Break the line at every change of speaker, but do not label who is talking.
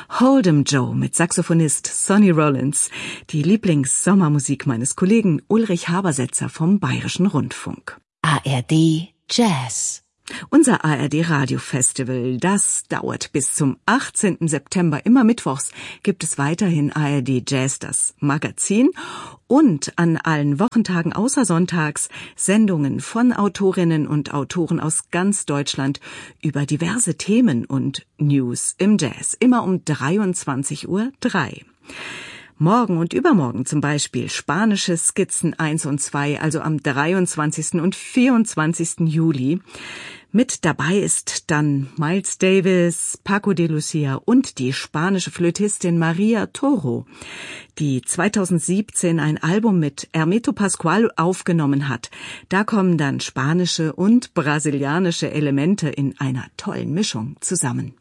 Hold'em Joe mit Saxophonist Sonny Rollins, die Lieblings-Sommermusik meines Kollegen Ulrich Habersetzer vom Bayerischen Rundfunk.
ARD Jazz.
Unser ARD-Radio-Festival, das dauert bis zum 18. September. Immer mittwochs gibt es weiterhin ARD Jazz, das Magazin, und an allen Wochentagen außer sonntags Sendungen von Autorinnen und Autoren aus ganz Deutschland über diverse Themen und News im Jazz, immer um 23:03 Uhr. Morgen und übermorgen zum Beispiel spanische Skizzen 1 und 2, also am 23. und 24. Juli. Mit dabei ist dann Miles Davis, Paco de Lucia und die spanische Flötistin Maria Toro, die 2017 ein Album mit Hermeto Pascual aufgenommen hat. Da kommen dann spanische und brasilianische Elemente in einer tollen Mischung zusammen.